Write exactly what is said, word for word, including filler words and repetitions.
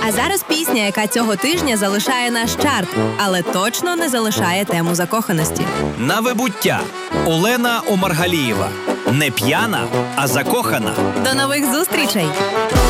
А зараз пісня, яка цього тижня залишає наш чарт, але точно не залишає тему закоханості. На вибуття. Олена Омаргалієва. Не п'яна, а закохана. До нових зустрічей!